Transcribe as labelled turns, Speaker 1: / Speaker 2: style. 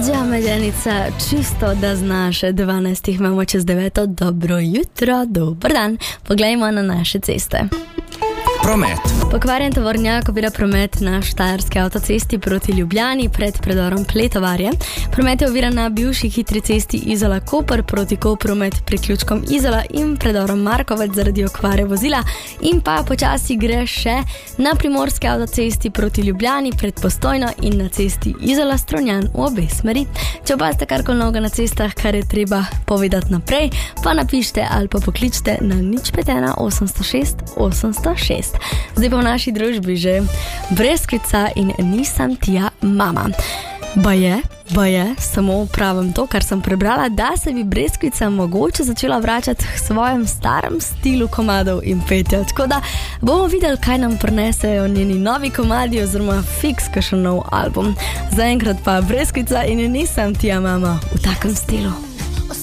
Speaker 1: Ja, Medenica, čisto da znaš, 12 imamo čez 9. Dobro jutro, dober dan. Poglejmo na naše ceste.
Speaker 2: Promet.
Speaker 1: Pokvarjen tovornjak ovira promet na štajerski avtocesti proti Ljubljani pred predorom Pletovarje. Promet je oviran na bivši hitri cesti Izola-Koper proti Kopru med priključkom Izola in predorom Markovec zaradi okvare vozila. In pa počasi gre še na primorski avtocesti proti Ljubljani pred Postojno in na cesti Izola-Strunjan v obe smeri. Če opazite karkoli novega na cestah, kar je treba povedati naprej, pa napišite ali pa pokličite na 051 806 806. Zdaj pa v naši družbi že Breskvica in Nisem tija mama. Baje, samo pravim to, kar sem prebrala, da se bi Breskvica mogoče začela vračati k svojem starem stilu komadov in petja. Tako da bomo videli, kaj nam prinesejo njeni novi komadi oziroma fiks kakšen nov album. Zaenkrat pa Breskvica in Nisem tija mama v takem stilu.